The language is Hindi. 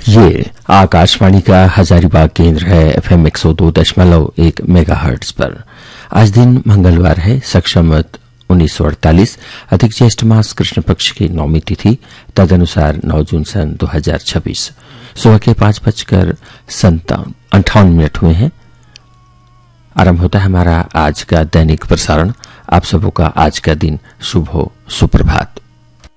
ये आकाशवाणी का हजारीबाग केंद्र है। एफएम 102.1 मेगाहर्ट्ज पर। आज दिन मंगलवार है, सक्षमत 1948, अधिक ज्येष्ठ मास कृष्ण पक्ष की 9वीं तिथि, तदनुसार 9 जून सन 2026। सुबह के 5:58 हुए हैं। आरंभ होता है हमारा आज का दैनिक प्रसारण। आप सबों का आज का दिन शुभ हो। सुप्रभात।